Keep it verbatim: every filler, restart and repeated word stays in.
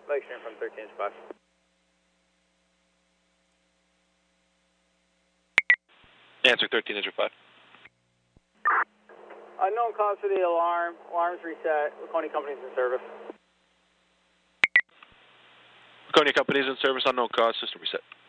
Lake Stream from thirteen inch five. Answer thirteen inch five. Unknown cause for the alarm. Alarms reset. Laconia Company's in service. Laconia Company's in service, unknown cause, system reset.